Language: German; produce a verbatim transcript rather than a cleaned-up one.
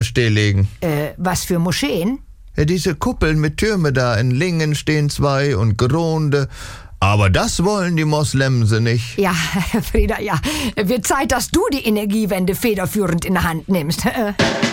stilllegen. Äh, was für Moscheen? Ja, diese Kuppeln mit Türme da, in Lingen stehen zwei und Gronde. Aber das wollen die Moslemse nicht. Ja, Frieda, ja. Wird Zeit, dass du die Energiewende federführend in der Hand nimmst.